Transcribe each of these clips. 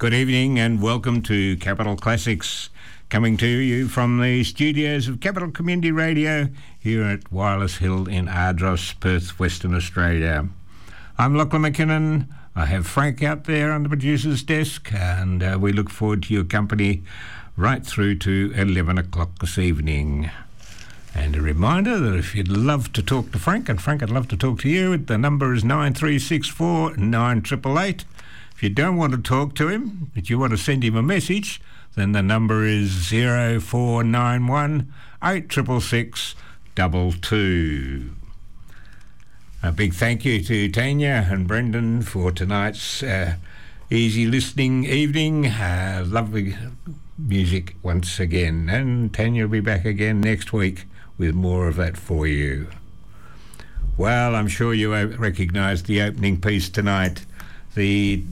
Good evening and welcome to Capital Classics, coming to you from the studios of Capital Community Radio here at Wireless Hill in Ardross, Perth, Western Australia. I'm Lachlan McKinnon. I have Frank out there on the producer's desk, and we look forward to your company right through to 11 o'clock this evening. And a reminder that if you'd love to talk to Frank, and Frank would love to talk to you, the number is 9364 9888. If you don't want to talk to him, but you want to send him a message, then the number is 0491 866 22. A big thank you to Tanya and Brendan for tonight's easy listening evening. Lovely music once again. And Tanya will be back again next week with more of that for you. Well, I'm sure you recognise the opening piece tonight. The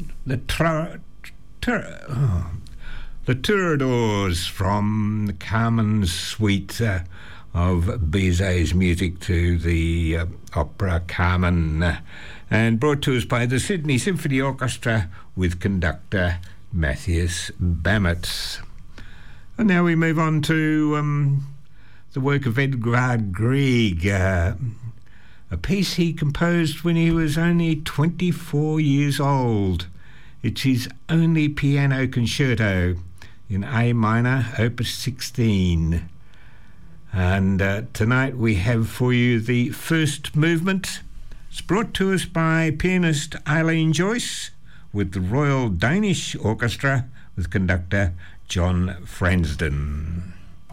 Troubadours from the Carmen suite of Bizet's music to the opera Carmen, and brought to us by the Sydney Symphony Orchestra with conductor Matthias Bammett. And now we move on to the work of Edvard Grieg, a piece he composed when he was only 24 years old. It's his only piano concerto in A minor, opus 16. And tonight we have for you the first movement. It's brought to us by pianist Eileen Joyce with the Royal Danish Orchestra with conductor John Fransden.